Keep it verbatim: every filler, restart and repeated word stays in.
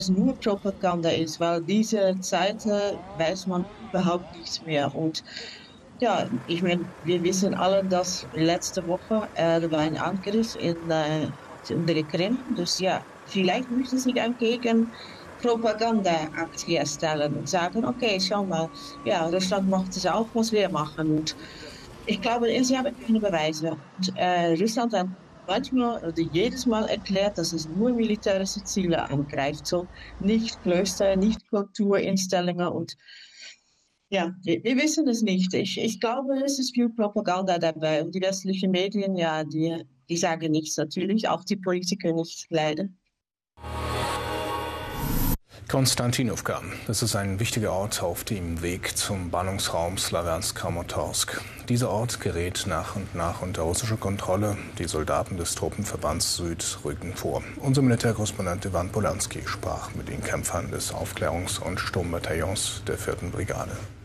nur Propaganda ist, weil diese Seite weiß man überhaupt nichts mehr. Und ja, ich meine, wir wissen alle, dass letzte Woche äh, da war ein Angriff in, äh, in der Krim. Dus ja, vielleicht müssen sie dann gegen Propaganda-Aktie erstellen und sagen, okay, schau mal, ja, Russland macht es auch, was wir machen. Und ich glaube, sie haben keine Beweise. Und, äh, Russland hat manchmal oder jedes Mal erklärt, dass es nur militärische Ziele angreift, so nicht Klöster, nicht Kulturinstellungen und ja, wir, wir wissen es nicht. Ich, ich glaube, es ist viel Propaganda dabei und die westlichen Medien, ja, die, die sagen nichts natürlich, auch die Politiker nicht, leider. Konstantinowka, das ist ein wichtiger Ort auf dem Weg zum Ballungsraum Slawjansk-Kramatorsk. Dieser Ort gerät nach und nach unter russische Kontrolle. Die Soldaten des Truppenverbands Süd rücken vor. Unser Militärkorrespondent Ivan Polanski sprach mit den Kämpfern des Aufklärungs- und Sturmbataillons der vierten Brigade.